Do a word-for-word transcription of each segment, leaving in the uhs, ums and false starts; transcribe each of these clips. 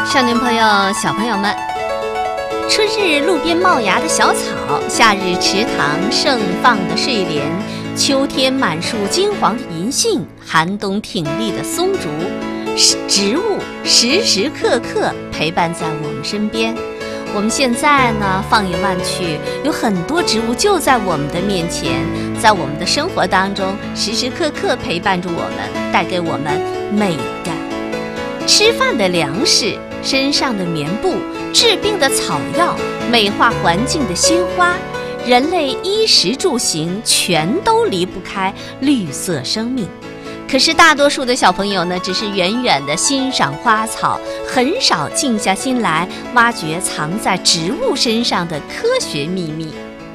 少年朋友、小朋友们，春日路边冒芽的小草，夏日池塘盛放的睡莲，秋天满树金黄的银杏，寒冬挺立的松竹，植物时时刻刻陪伴在我们身边。我们现在呢，放眼望去，有很多植物就在我们的面前，在我们的生活当中，时时刻刻陪伴着我们，带给我们美感。吃饭的粮食，身上的棉布，治病的草药，美化环境的鲜花，人类衣食住行全都离不开绿色生命。可是大多数的小朋友呢，只是远远地欣赏花草，很少静下心来挖掘藏在植物身上的科学秘密。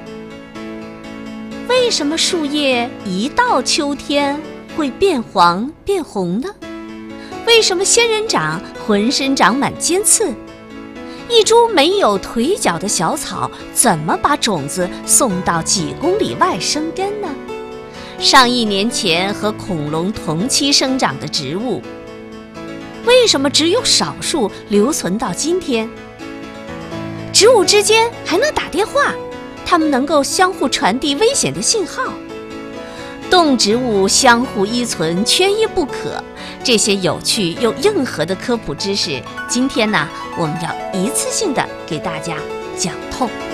为什么树叶一到秋天会变黄变红呢？为什么仙人掌浑身长满尖刺？一株没有腿脚的小草，怎么把种子送到几公里外生根呢？上亿年前和恐龙同期生长的植物，为什么只有少数留存到今天？植物之间还能打电话，它们能够相互传递危险的信号。动植物相互依存，缺一不可。这些有趣又硬核的科普知识，今天呢，我们要一次性的给大家讲透。